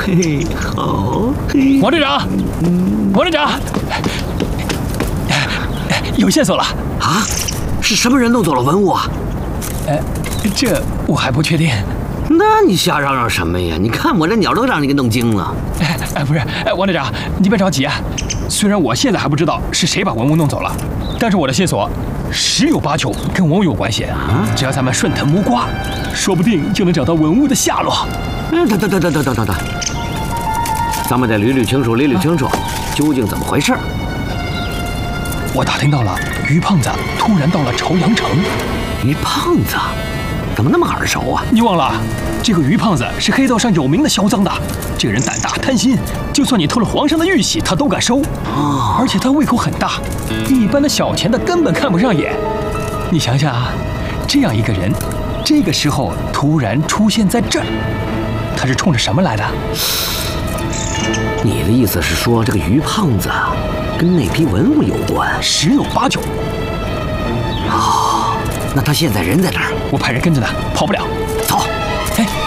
嘿，好嘿。 王队长，王队长，有线索了啊！是什么人弄走了文物啊？ 这我还不确定。 那你瞎嚷嚷什么呀？你看我这鸟都让你给弄惊了。 不是，王队长，你别着急啊。虽然我现在还不知道是谁把文物弄走了，但是我的线索十有八九跟文物有关系啊。只要咱们顺藤摸瓜，说不定就能找到文物的下落。 等，咱们得捋清楚，究竟怎么回事？ 我打听到了，于胖子突然到了朝阳城。 于胖子怎么那么耳熟啊？ 你忘了，这个于胖子是黑道上有名的销赃的。这个人胆大贪心，就算你偷了皇上的玉玺，他都敢收。而且他胃口很大，一般的小钱他根本看不上眼。你想想啊，这样一个人，这个时候突然出现在这儿，他是冲着什么来的？ 你的意思是说，这个于胖子跟那批文物有关？ 十有八九。 那他现在人在哪儿？ 我派人跟着呢，跑不了。